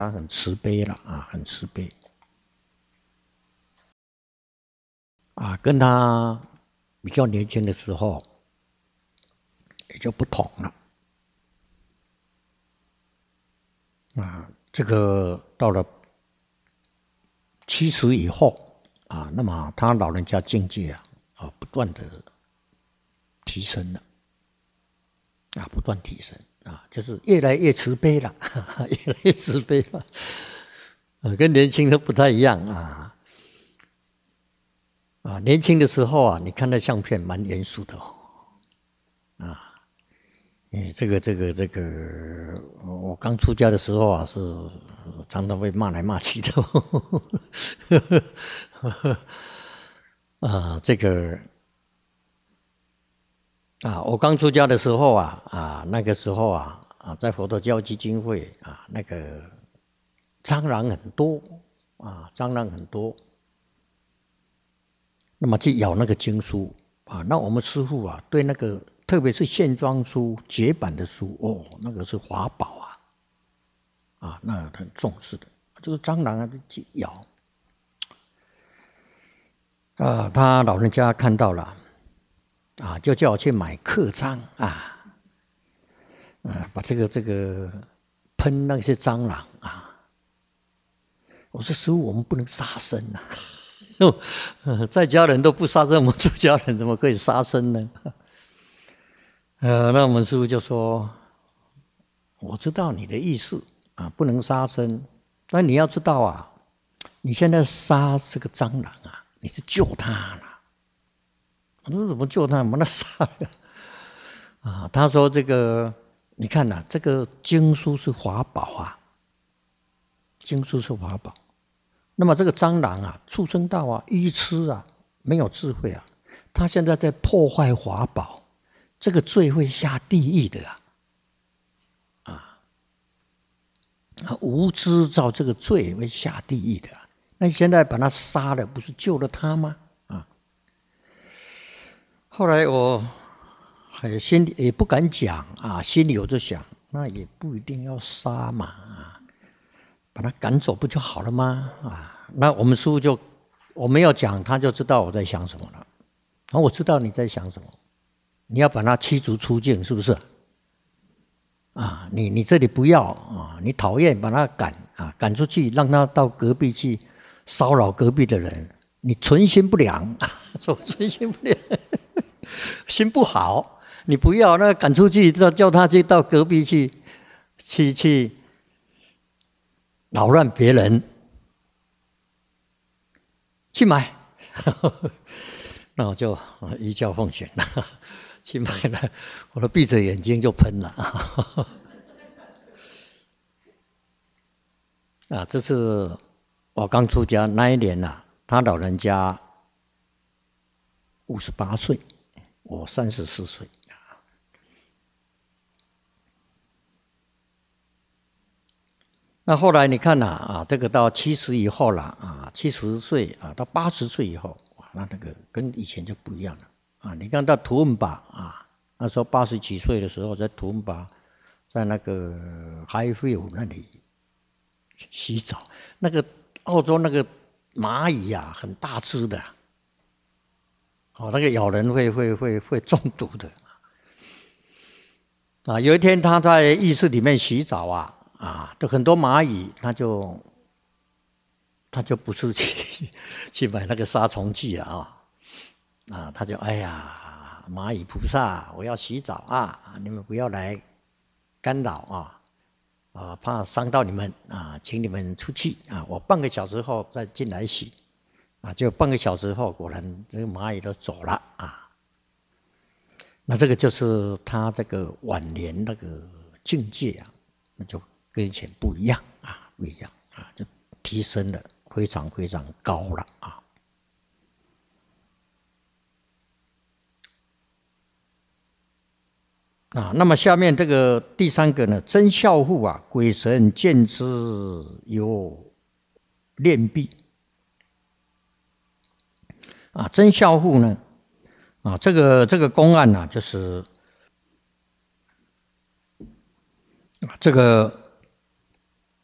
他很慈悲了啊，很慈悲啊，跟他比较年轻的时候也就不同了啊。这个到了70以后啊，那么他老人家境界不断的提升了啊，不断提升啊，就是越来越慈悲了，越来越慈悲了。跟年轻的不太一样啊。年轻的时候啊，你看那相片蛮严肃的啊。这个，我刚出家的时候啊，是常常被骂来骂去的。这个我刚出家的时候那个时候在佛陀教基金会那个蟑螂很多蟑螂很多。那么去咬那个经书那我们师父对那个特别是线装书、绝版的书那个是法宝那很重视的。这个蟑螂就去咬他老人家看到了就叫我去买课章把这个喷那些蟑螂我说师父，我们不能杀生在家人都不杀生，我们出家人怎么可以杀生呢？那我们师父就说：“我知道你的意思不能杀生，但你要知道你现在杀这个蟑螂你是救他了。”我说：“怎么救他？我们那杀了他说：“这个你看这个经书是法宝经书是法宝。”那么这个蟑螂畜生道愚痴没有智慧他现在在破坏法宝，这个罪会下地狱的无知造这个罪会下地狱的那你现在把他杀了，不是救了他吗？后来我心里也不敢讲心里我就想，那也不一定要杀嘛把他赶走不就好了吗？那我们师父我没有讲，他就知道我在想什么了。我知道你在想什么，你要把他驱逐出境，是不是？你这里不要你讨厌，把他赶出去，让他到隔壁去骚扰隔壁的人，你存心不良，说存心不良，心不好，你不要那赶出去，叫他去到隔壁去扰乱别人，去买，那我就依教奉行了，去买了，我都闭着眼睛就喷了这是我刚出家那一年他老人家58岁，我34岁。那后来你看这个到70以后了70岁到80岁以后那个跟以前就不一样了你看到图文巴那时候80几岁的时候，在图文巴，在那个海菲湖那里洗澡，那个澳洲那个蚂蚁很大只的那个咬人会中毒的有一天他在浴室里面洗澡都很多蚂蚁，他就不是去买那个杀虫剂他就哎呀，蚂蚁菩萨，我要洗澡你们不要来干扰怕伤到你们请你们出去我半个小时后再进来洗就半个小时后，果然这个蚂蚁都走了那这个就是他这个晚年那个境界那就跟以前不一样不一样就提升了非常非常高了那么下面这个第3个呢，真孝父鬼神见之有念必真孝父呢这个公案就是这个